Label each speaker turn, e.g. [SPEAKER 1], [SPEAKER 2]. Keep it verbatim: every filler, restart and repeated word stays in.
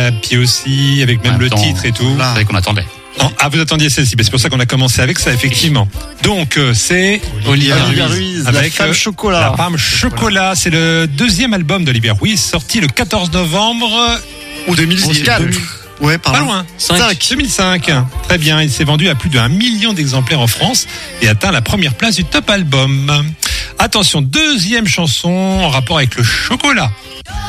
[SPEAKER 1] Puis aussi, avec même
[SPEAKER 2] En même
[SPEAKER 1] le
[SPEAKER 2] temps,
[SPEAKER 1] titre et tout.
[SPEAKER 2] C'est vrai qu'on attendait.
[SPEAKER 1] Non, ah, vous attendiez celle-ci, c'est pour ça qu'on a commencé avec ça, effectivement. Donc, euh, c'est
[SPEAKER 2] Olivia
[SPEAKER 3] Olivia
[SPEAKER 2] Ruiz.
[SPEAKER 3] Ruiz,
[SPEAKER 1] avec
[SPEAKER 3] la femme
[SPEAKER 1] euh,
[SPEAKER 3] chocolat.
[SPEAKER 1] La femme chocolat. C'est le deuxième album d'Olivia Ruiz, sorti le quatorze novembre.
[SPEAKER 3] Ou deux mille quatre. Ouais,
[SPEAKER 1] Pas
[SPEAKER 3] pardon.
[SPEAKER 1] loin.
[SPEAKER 3] Cinq.
[SPEAKER 1] deux mille cinq. Très bien. Il s'est vendu à plus d'un million d'exemplaires en France et atteint la première place du top album. Attention, deuxième chanson en rapport avec le chocolat.